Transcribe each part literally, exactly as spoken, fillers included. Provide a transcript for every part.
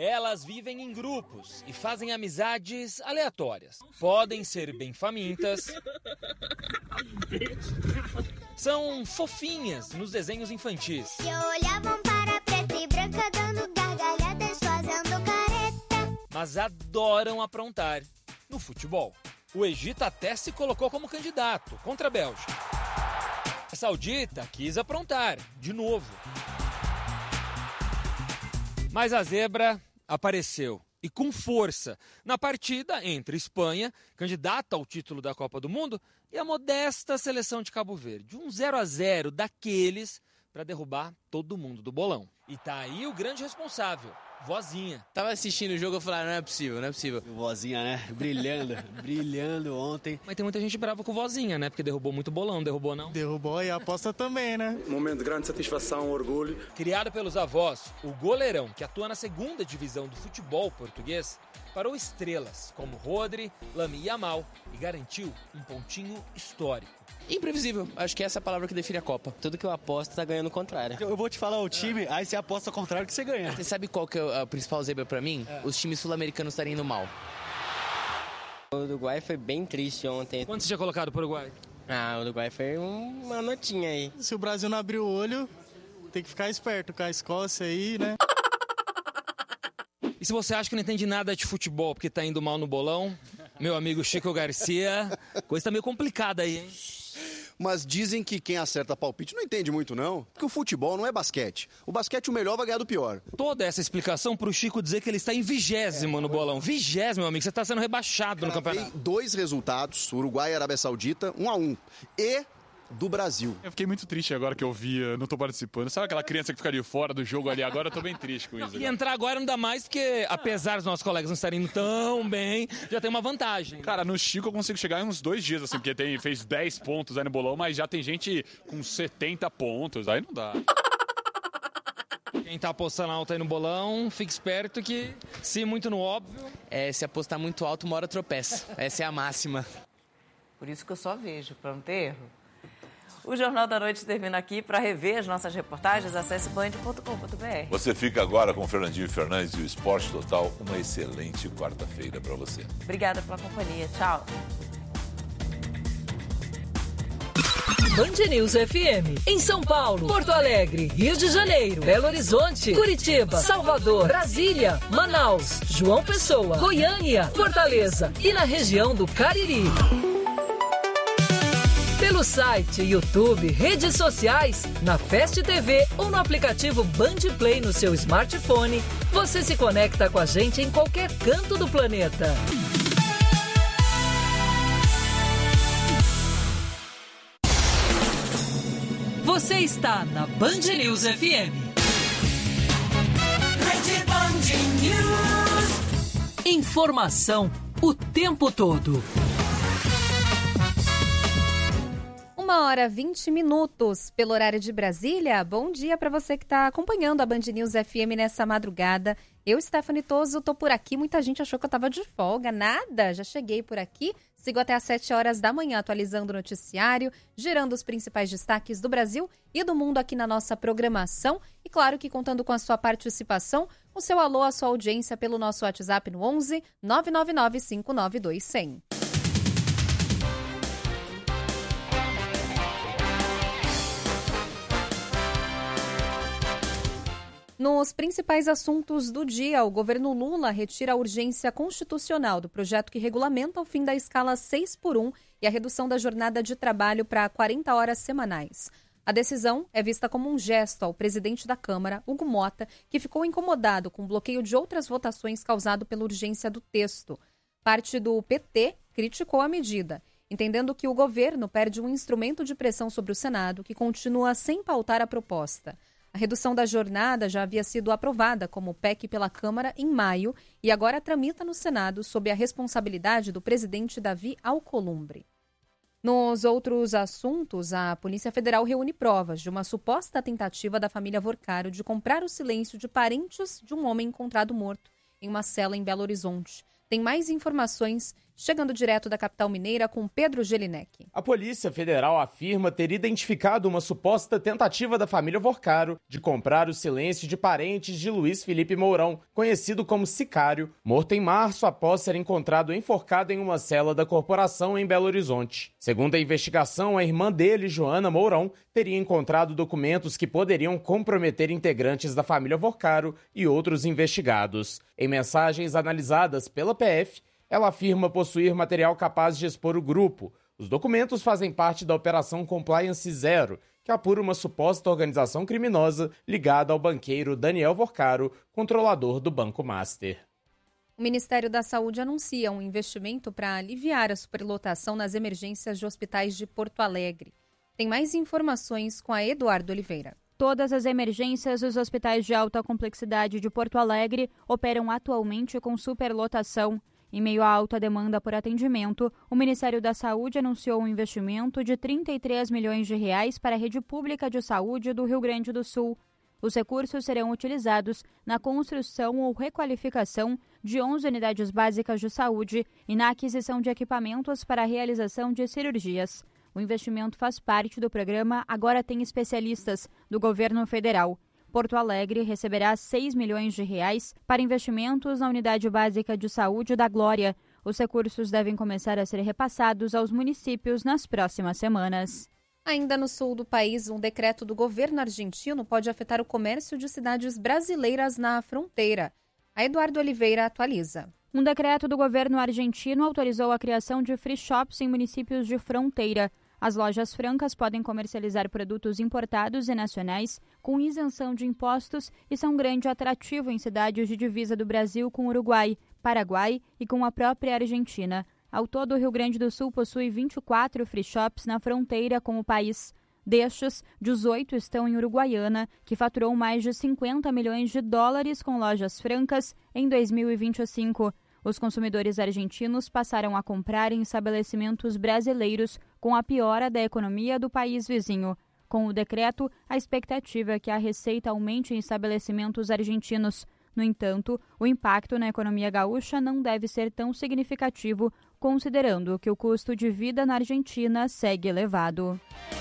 Elas vivem em grupos e fazem amizades aleatórias. Podem ser bem famintas. São fofinhas nos desenhos infantis. E olhavam para preta e branca dando gargalhadas, fazendo careta. Mas adoram aprontar no futebol. O Egito até se colocou como candidato contra a Bélgica. A Saudita quis aprontar de novo. Mas a zebra apareceu, e com força, na partida entre Espanha, candidata ao título da Copa do Mundo, e a modesta seleção de Cabo Verde. Um zero a zero daqueles para derrubar todo mundo do bolão. E tá aí o grande responsável, Vozinha. Tava assistindo o jogo e falei, não é possível, não é possível. Vozinha, né? Brilhando, brilhando ontem. Mas tem muita gente brava com o Vozinha, né? Porque derrubou muito bolão, derrubou não? Derrubou e a aposta também, né? Momento de grande satisfação, orgulho. Criado pelos avós, o goleirão, que atua na segunda divisão do futebol português, parou estrelas como Rodri, Lamine Yamal e garantiu um pontinho histórico. Imprevisível, acho que essa é a palavra que define a Copa. Tudo que eu aposto tá ganhando o contrário. Eu vou te falar o time, aí você aposta ao contrário que você ganha. Você sabe qual que é a principal zebra pra mim? É. Os times sul-americanos estarem indo mal. O Uruguai foi bem triste ontem. Quanto você tinha colocado pro Uruguai? Ah, o Uruguai foi uma notinha aí. Se o Brasil não abrir o olho, tem que ficar esperto com a Escócia aí, né? E se você acha que não entende nada de futebol porque tá indo mal no bolão, meu amigo Chico Garcia, coisa tá meio complicada aí, hein? Mas dizem que quem acerta palpite não entende muito, não. Porque o futebol não é basquete. O basquete, o melhor vai ganhar do pior. Toda essa explicação pro Chico dizer que ele está em vigésimo é, no bolão. Vigésimo, meu amigo. Você tá sendo rebaixado Cravei no campeonato. Dois resultados, Uruguai e Arábia Saudita, um a um. E do Brasil. Eu fiquei muito triste agora que eu vi, eu não tô participando. Sabe aquela criança que ficaria fora do jogo ali? Agora eu tô bem triste com isso. E entrar agora não dá mais, porque apesar dos nossos colegas não estarem indo tão bem, já tem uma vantagem. Cara, no Chico eu consigo chegar em uns dois dias, assim, porque tem, fez dez pontos aí no bolão, mas já tem gente com setenta pontos, aí não dá. Quem tá apostando alto aí no bolão, fique esperto que, se muito no óbvio... É, se apostar muito alto, uma hora tropeça. Essa é a máxima. Por isso que eu só vejo, pra não ter erro. O Jornal da Noite termina aqui. Para rever as nossas reportagens, acesse band ponto com ponto b r. Você fica agora com o Fernandinho Fernandes e o Esporte Total. Uma excelente quarta-feira para você. Obrigada pela companhia. Tchau. Band News F M. Em São Paulo, Porto Alegre, Rio de Janeiro, Belo Horizonte, Curitiba, Salvador, Brasília, Manaus, João Pessoa, Goiânia, Fortaleza e na região do Cariri. Pelo site, YouTube, redes sociais, na Fast T V ou no aplicativo Band Play no seu smartphone, você se conecta com a gente em qualquer canto do planeta. Você está na Band News F M. Rede Band News. Informação o tempo todo. Uma hora e vinte minutos pelo horário de Brasília. Bom dia para você que está acompanhando a Band News F M nessa madrugada. Eu, Stephanie Toso, tô por aqui. Muita gente achou que eu estava de folga. Nada, já cheguei por aqui. Sigo até às sete horas da manhã atualizando o noticiário, gerando os principais destaques do Brasil e do mundo aqui na nossa programação. E claro que contando com a sua participação, o seu alô, a sua audiência pelo nosso WhatsApp no onze nove nove nove cinco nove dois zero zero. Nos principais assuntos do dia, o governo Lula retira a urgência constitucional do projeto que regulamenta o fim da escala seis por um e a redução da jornada de trabalho para quarenta horas semanais. A decisão é vista como um gesto ao presidente da Câmara, Hugo Mota, que ficou incomodado com o bloqueio de outras votações causado pela urgência do texto. Parte do P T criticou a medida, entendendo que o governo perde um instrumento de pressão sobre o Senado, que continua sem pautar a proposta. A redução da jornada já havia sido aprovada como P E C pela Câmara em maio e agora tramita no Senado sob a responsabilidade do presidente Davi Alcolumbre. Nos outros assuntos, a Polícia Federal reúne provas de uma suposta tentativa da família Vorcaro de comprar o silêncio de parentes de um homem encontrado morto em uma cela em Belo Horizonte. Tem mais informações Chegando direto da capital mineira com Pedro Gelinek. A Polícia Federal afirma ter identificado uma suposta tentativa da família Vorcaro de comprar o silêncio de parentes de Luiz Felipe Mourão, conhecido como Sicário, morto em março após ser encontrado enforcado em uma cela da corporação em Belo Horizonte. Segundo a investigação, a irmã dele, Joana Mourão, teria encontrado documentos que poderiam comprometer integrantes da família Vorcaro e outros investigados. Em mensagens analisadas pela P F, ela afirma possuir material capaz de expor o grupo. Os documentos fazem parte da Operação Compliance Zero, que apura uma suposta organização criminosa ligada ao banqueiro Daniel Vorcaro, controlador do Banco Master. O Ministério da Saúde anuncia um investimento para aliviar a superlotação nas emergências de hospitais de Porto Alegre. Tem mais informações com a Eduardo Oliveira. Todas as emergências dos hospitais de alta complexidade de Porto Alegre operam atualmente com superlotação. Em meio à alta demanda por atendimento, o Ministério da Saúde anunciou um investimento de trinta e três milhões de reais para a rede pública de saúde do Rio Grande do Sul. Os recursos serão utilizados na construção ou requalificação de onze unidades básicas de saúde e na aquisição de equipamentos para a realização de cirurgias. O investimento faz parte do programa Agora Tem Especialistas, do governo federal. Porto Alegre receberá seis milhões de reais para investimentos na Unidade Básica de Saúde da Glória. Os recursos devem começar a ser repassados aos municípios nas próximas semanas. Ainda no sul do país, um decreto do governo argentino pode afetar o comércio de cidades brasileiras na fronteira. A Eduardo Oliveira atualiza. Um decreto do governo argentino autorizou a criação de free shops em municípios de fronteira. As lojas francas podem comercializar produtos importados e nacionais com isenção de impostos e são um grande atrativo em cidades de divisa do Brasil com Uruguai, Paraguai e com a própria Argentina. Ao todo, o Rio Grande do Sul possui vinte e quatro free shops na fronteira com o país. Destes, dezoito estão em Uruguaiana, que faturou mais de cinquenta milhões de dólares com lojas francas em dois mil e vinte e cinco. Os consumidores argentinos passaram a comprar em estabelecimentos brasileiros com a piora da economia do país vizinho. Com o decreto, a expectativa é que a receita aumente em estabelecimentos argentinos. No entanto, o impacto na economia gaúcha não deve ser tão significativo, considerando que o custo de vida na Argentina segue elevado.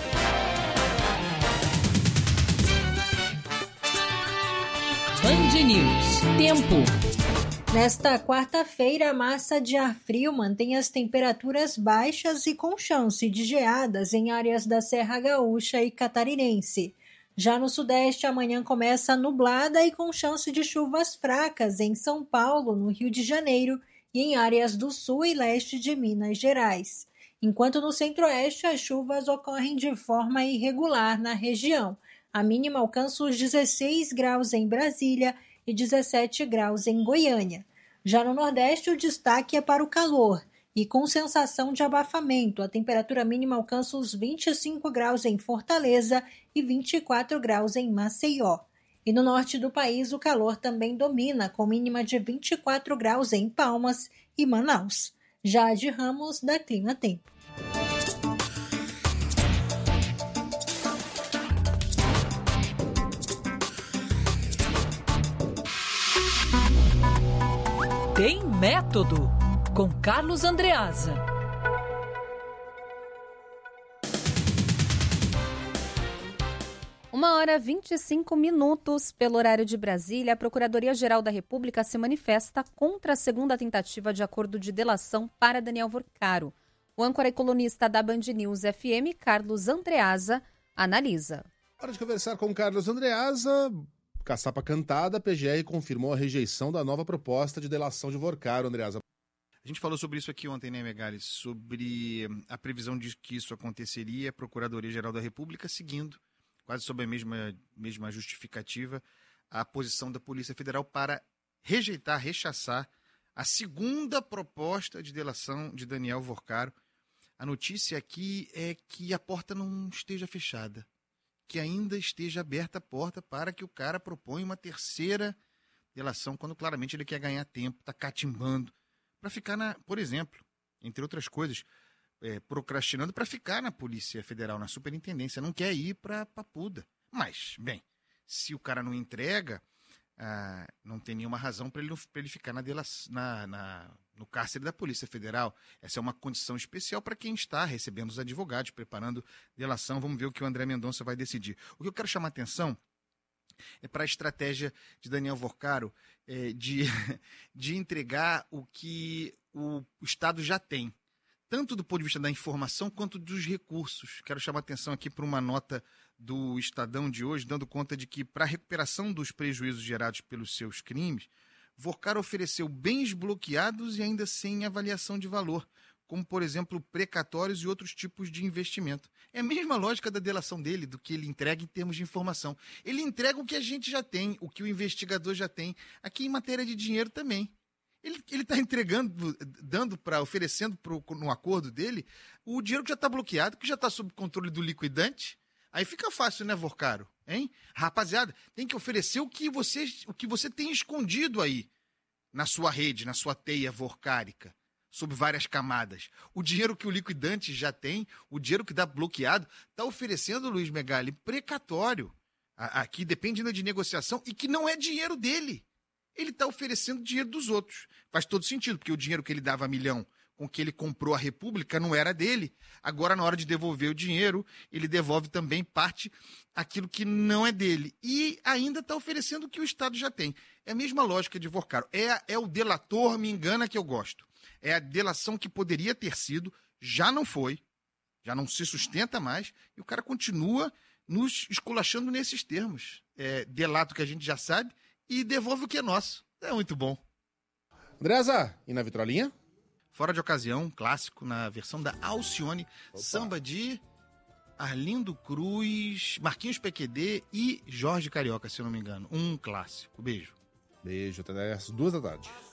Band News. Tempo. Nesta quarta-feira, a massa de ar frio mantém as temperaturas baixas e com chance de geadas em áreas da Serra Gaúcha e Catarinense. Já no Sudeste, amanhã começa nublada e com chance de chuvas fracas em São Paulo, no Rio de Janeiro e em áreas do Sul e Leste de Minas Gerais. Enquanto no Centro-Oeste, as chuvas ocorrem de forma irregular na região. A mínima alcança os dezesseis graus em Brasília e dezessete graus em Goiânia. Já no Nordeste, o destaque é para o calor e com sensação de abafamento. A temperatura mínima alcança os vinte e cinco graus em Fortaleza e vinte e quatro graus em Maceió. E no norte do país, o calor também domina, com mínima de vinte e quatro graus em Palmas e Manaus. Jade Ramos, da Clima Tempo. Tem Método, com Carlos Andreasa. Uma hora e vinte e cinco minutos pelo horário de Brasília, a Procuradoria-Geral da República se manifesta contra a segunda tentativa de acordo de delação para Daniel Vorcaro. O âncora e colunista da Band News F M, Carlos Andreasa, analisa. Hora de conversar com Carlos Andreasa. Caçapa cantada, a P G R confirmou a rejeição da nova proposta de delação de Vorcaro, Andreasa. A gente falou sobre isso aqui ontem, né, Megali? Sobre a previsão de que isso aconteceria, a Procuradoria-Geral da República seguindo, quase sob a mesma, mesma justificativa, a posição da Polícia Federal para rejeitar, rechaçar a segunda proposta de delação de Daniel Vorcaro. A notícia aqui é que a porta não esteja fechada, que ainda esteja aberta a porta para que o cara proponha uma terceira delação, quando claramente ele quer ganhar tempo, está catimbando, para ficar na, por exemplo, entre outras coisas, é, procrastinando para ficar na Polícia Federal, na Superintendência, não quer ir para Papuda. Mas, bem, se o cara não entrega, ah, não tem nenhuma razão para ele, ele ficar na, delação, na, na no cárcere da Polícia Federal. Essa é uma condição especial para quem está recebendo os advogados, preparando delação. Vamos ver o que o André Mendonça vai decidir. O que eu quero chamar a atenção é para a estratégia de Daniel Vorcaro é, de, de entregar o que o, o Estado já tem, tanto do ponto de vista da informação quanto dos recursos. Quero chamar a atenção aqui para uma nota do Estadão de hoje, dando conta de que, para a recuperação dos prejuízos gerados pelos seus crimes, Vorcaro ofereceu bens bloqueados e ainda sem avaliação de valor, como, por exemplo, precatórios e outros tipos de investimento. É a mesma lógica da delação dele, do que ele entrega em termos de informação. Ele entrega o que a gente já tem, o que o investigador já tem. Aqui em matéria de dinheiro também. Ele está entregando, dando para, oferecendo pro, no acordo dele, o dinheiro que já está bloqueado, que já está sob controle do liquidante. Aí fica fácil, né, Vorcaro? Hein? Rapaziada, tem que oferecer o que você, o que você tem escondido aí na sua rede, na sua teia vorcárica, sob várias camadas. O dinheiro que o liquidante já tem, o dinheiro que dá bloqueado, está oferecendo, Luiz Megali, precatório. Aqui depende de negociação e que não é dinheiro dele. Ele está oferecendo dinheiro dos outros. Faz todo sentido, porque o dinheiro que ele dava a milhão com que ele comprou a República não era dele. Agora, na hora de devolver o dinheiro, ele devolve também parte aquilo que não é dele. E ainda está oferecendo o que o Estado já tem. É a mesma lógica de Vorcaro. É, é o delator me engana que eu gosto. É a delação que poderia ter sido, já não foi, já não se sustenta mais, e o cara continua nos esculachando nesses termos. É, delata o que a gente já sabe e devolve o que é nosso. É muito bom. Andresa, e na vitrolinha? Fora de ocasião, clássico, na versão da Alcione, Opa. Samba de Arlindo Cruz, Marquinhos P Q D e Jorge Carioca, se eu não me engano. Um clássico. Beijo. Beijo, até as duas da tarde.